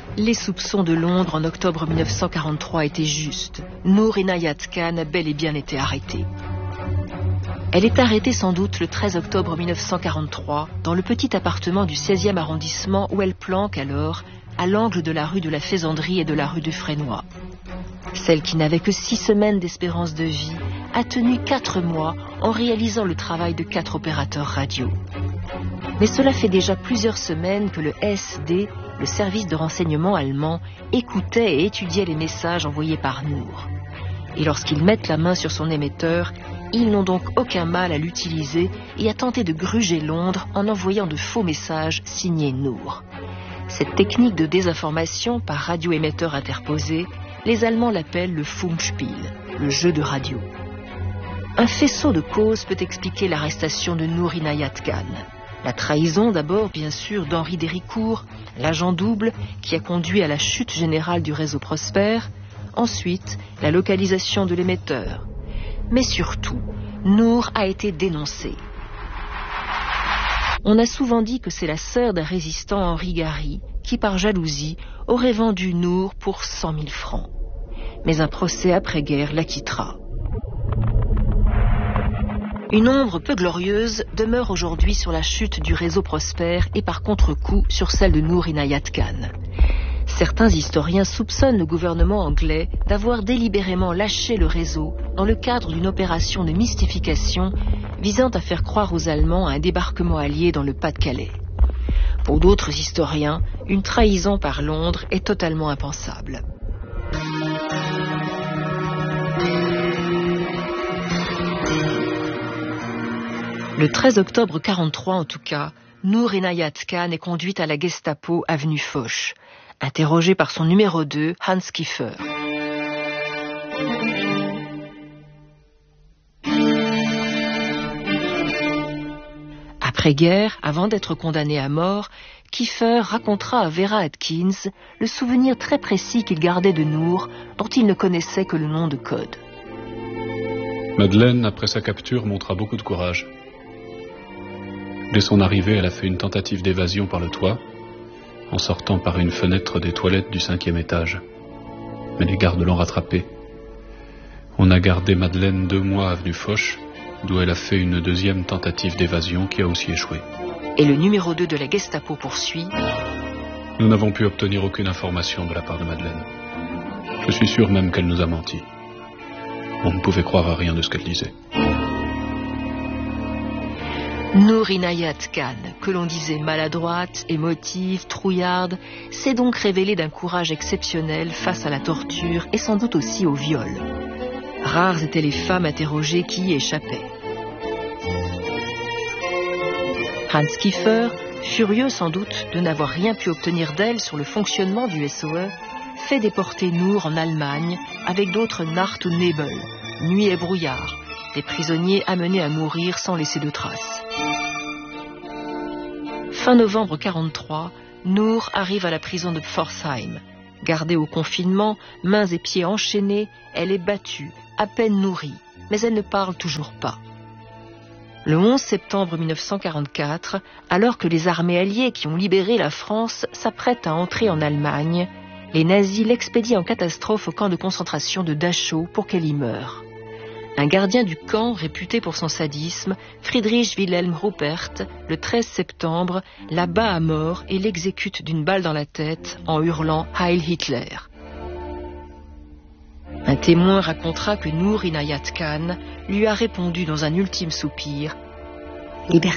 Les soupçons de Londres en octobre 1943 étaient justes. Noor Inayat Khan a bel et bien été arrêtée. Elle est arrêtée sans doute le 13 octobre 1943 dans le petit appartement du 16e arrondissement où elle planque alors à l'angle de la rue de la Faisanderie et de la rue du Fresnoy. Celle qui n'avait que 6 semaines d'espérance de vie a tenu 4 mois en réalisant le travail de 4 opérateurs radio. Mais cela fait déjà plusieurs semaines que le SD, le service de renseignement allemand, écoutait et étudiait les messages envoyés par Noor. Et lorsqu'ils mettent la main sur son émetteur, ils n'ont donc aucun mal à l'utiliser et à tenter de gruger Londres en envoyant de faux messages signés Noor. Cette technique de désinformation par radioémetteur interposé, les Allemands l'appellent le Funkspiel, le jeu de radio. Un faisceau de causes peut expliquer l'arrestation de Noor Inayat Khan. La trahison d'abord, bien sûr, d'Henri Déricourt, l'agent double qui a conduit à la chute générale du réseau Prosper. Ensuite, la localisation de l'émetteur. Mais surtout, Noor a été dénoncée. On a souvent dit que c'est la sœur d'un résistant, Henri Gary, qui par jalousie aurait vendu Noor pour 100 000 francs. Mais un procès après-guerre l'acquittera. Une ombre peu glorieuse demeure aujourd'hui sur la chute du réseau Prosper et par contre-coup sur celle de Noor Inayat Khan. Certains historiens soupçonnent le gouvernement anglais d'avoir délibérément lâché le réseau dans le cadre d'une opération de mystification visant à faire croire aux Allemands à un débarquement allié dans le Pas-de-Calais. Pour d'autres historiens, une trahison par Londres est totalement impensable. Le 13 octobre 1943, en tout cas, Noor Inayat Khan est conduite à la Gestapo avenue Foch, interrogée par son numéro 2, Hans Kiefer. Après-guerre, avant d'être condamné à mort, Kiefer racontera à Vera Atkins le souvenir très précis qu'il gardait de Noor, dont il ne connaissait que le nom de code. Madeleine, après sa capture, montra beaucoup de courage. Dès son arrivée, elle a fait une tentative d'évasion par le toit, en sortant par une fenêtre des toilettes du 5e étage. Mais les gardes l'ont rattrapée. On a gardé Madeleine 2 mois avenue Foch, d'où elle a fait une 2e tentative d'évasion qui a aussi échoué. Et le numéro 2 de la Gestapo poursuit. Nous n'avons pu obtenir aucune information de la part de Madeleine. Je suis sûr même qu'elle nous a menti. On ne pouvait croire à rien de ce qu'elle disait. Noor Inayat Khan, que l'on disait maladroite, émotive, trouillarde, s'est donc révélée d'un courage exceptionnel face à la torture et sans doute aussi au viol. Rares étaient les femmes interrogées qui y échappaient. Hans Kiefer, furieux sans doute de n'avoir rien pu obtenir d'elle sur le fonctionnement du SOE, fait déporter Noor en Allemagne avec d'autres Nacht und Nebel, nuit et brouillard, des prisonniers amenés à mourir sans laisser de traces. Fin novembre 1943, Noor arrive à la prison de Pforzheim. Gardée au confinement, mains et pieds enchaînés, elle est battue, à peine nourrie, mais elle ne parle toujours pas. Le 11 septembre 1944, alors que les armées alliées qui ont libéré la France s'apprêtent à entrer en Allemagne, les nazis l'expédient en catastrophe au camp de concentration de Dachau pour qu'elle y meure. Un gardien du camp, réputé pour son sadisme, Friedrich Wilhelm Ruppert, le 13 septembre, la bat à mort et l'exécute d'une balle dans la tête en hurlant « Heil Hitler ». Un témoin racontera que Noor Inayat Khan lui a répondu dans un ultime soupir « Liberté ».